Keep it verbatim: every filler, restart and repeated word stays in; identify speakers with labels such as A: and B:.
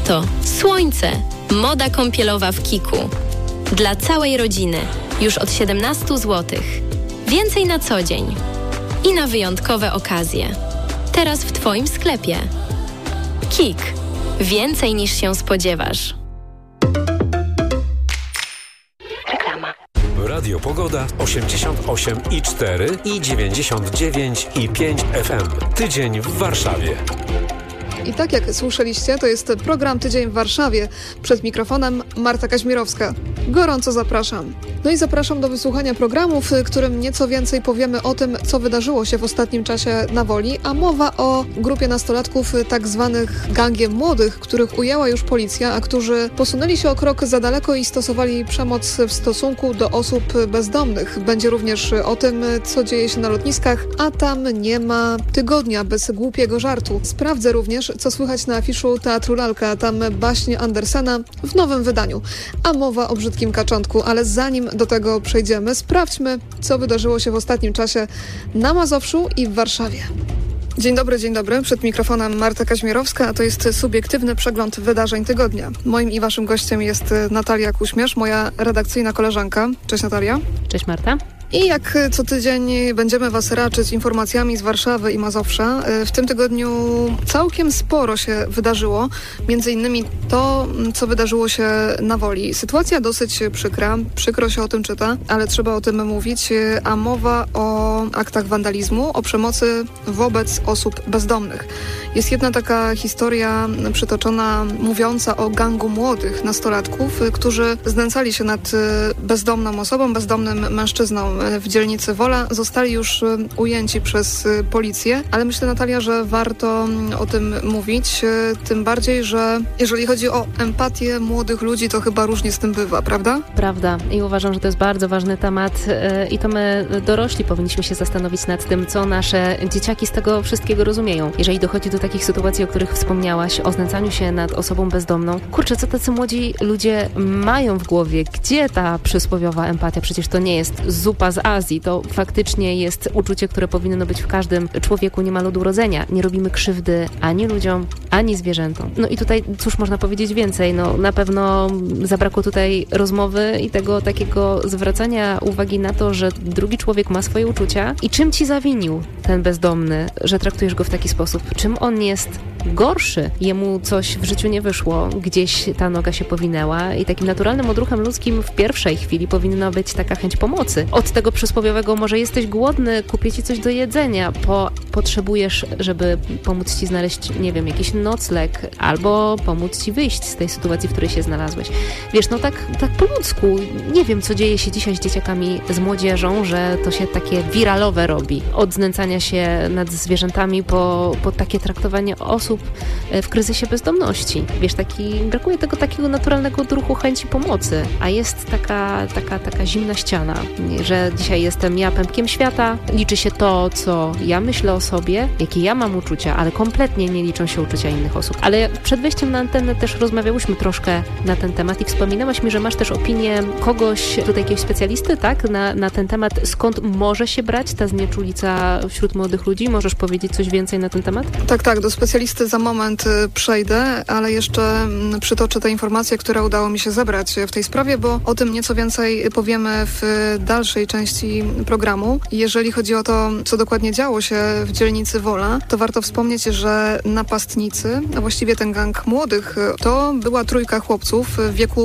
A: lato, słońce, moda kąpielowa w Kiku. Dla całej rodziny, już od siedemnaście złotych. Więcej na co dzień i na wyjątkowe okazje. Teraz w Twoim sklepie. Kik. Więcej niż się spodziewasz.
B: Reklama.
C: Radio Pogoda osiemdziesiąt osiem i cztery i dziewięćdziesiąt dziewięć i pięć F M. Tydzień w Warszawie.
D: I tak jak słyszeliście, to jest program Tydzień w Warszawie. Przed mikrofonem Marta Kaźmirowska. Gorąco zapraszam. No i zapraszam do wysłuchania programu, w którym nieco więcej powiemy o tym, co wydarzyło się w ostatnim czasie na Woli, a mowa o grupie nastolatków tak zwanych gangiem młodych, których ujęła już policja, a którzy posunęli się o krok za daleko i stosowali przemoc w stosunku do osób bezdomnych. Będzie również o tym, co dzieje się na lotniskach, a tam nie ma tygodnia bez głupiego żartu. Sprawdzę również, co słychać na afiszu Teatru Lalka, tam baśnie Andersena w nowym wydaniu. A mowa o brzydkim kaczątku, ale zanim do tego przejdziemy, sprawdźmy, co wydarzyło się w ostatnim czasie na Mazowszu i w Warszawie. Dzień dobry, dzień dobry. Przed mikrofonem Marta Kaźmirowska, a to jest subiektywny przegląd wydarzeń tygodnia. Moim i waszym gościem jest Natalia Kuśmierz, moja redakcyjna koleżanka. Cześć Natalia.
E: Cześć Marta.
D: I jak co tydzień będziemy was raczyć informacjami z Warszawy i Mazowsza. W tym tygodniu całkiem sporo się wydarzyło. Między innymi to, co wydarzyło się na Woli. Sytuacja dosyć przykra. Przykro się o tym czyta, ale trzeba o tym mówić. A mowa o aktach wandalizmu, o przemocy wobec osób bezdomnych. Jest jedna taka historia przytoczona, mówiąca o gangu młodych nastolatków, którzy znęcali się nad bezdomną osobą, bezdomnym mężczyzną w dzielnicy Wola. Zostali już ujęci przez policję, ale myślę, Natalia, że warto o tym mówić, tym bardziej, że jeżeli chodzi o empatię młodych ludzi, to chyba różnie z tym bywa, prawda?
E: Prawda. I uważam, że to jest bardzo ważny temat i to my, dorośli, powinniśmy się zastanowić nad tym, co nasze dzieciaki z tego wszystkiego rozumieją. Jeżeli dochodzi do takich sytuacji, o których wspomniałaś, o znęcaniu się nad osobą bezdomną, kurczę, co tacy młodzi ludzie mają w głowie? Gdzie ta przysłowiowa empatia? Przecież to nie jest zupa z Azji, to faktycznie jest uczucie, które powinno być w każdym człowieku niemal od urodzenia. Nie robimy krzywdy ani ludziom, ani zwierzętom. No i tutaj, cóż można powiedzieć więcej? No na pewno zabrakło tutaj rozmowy i tego takiego zwracania uwagi na to, że drugi człowiek ma swoje uczucia i czym ci zawinił ten bezdomny, że traktujesz go w taki sposób? Czym on jest gorszy? Jemu coś w życiu nie wyszło, gdzieś ta noga się powinęła i takim naturalnym odruchem ludzkim w pierwszej chwili powinna być taka chęć pomocy. Od tego przysłowiowego może jesteś głodny, kupię ci coś do jedzenia, po, potrzebujesz, żeby pomóc ci znaleźć, nie wiem, jakiś nocleg albo pomóc ci wyjść z tej sytuacji, w której się znalazłeś. Wiesz, no tak, tak po ludzku. Nie wiem, co dzieje się dzisiaj z dzieciakami, z młodzieżą, że to się takie wiralowe robi. Od znęcania się nad zwierzętami po, po takie traktowanie osób w kryzysie bezdomności. Wiesz, taki, brakuje tego takiego naturalnego odruchu chęci pomocy, a jest taka, taka, taka zimna ściana, że dzisiaj jestem ja pępkiem świata, liczy się to, co ja myślę o sobie, jakie ja mam uczucia, ale kompletnie nie liczą się uczucia innych osób. Ale przed wejściem na antenę też rozmawiałyśmy troszkę na ten temat i wspominałaś mi, że masz też opinię kogoś, tutaj jakiegoś specjalisty, tak, na, na ten temat, skąd może się brać ta znieczulica wśród młodych ludzi? Możesz powiedzieć coś więcej na ten temat?
D: Tak, tak, do specjalisty za moment przejdę, ale jeszcze przytoczę te informacje, które udało mi się zebrać w tej sprawie, bo o tym nieco więcej powiemy w dalszej części programu. Jeżeli chodzi o to, co dokładnie działo się w dzielnicy Wola, to warto wspomnieć, że napastnicy, a właściwie ten gang młodych, to była trójka chłopców w wieku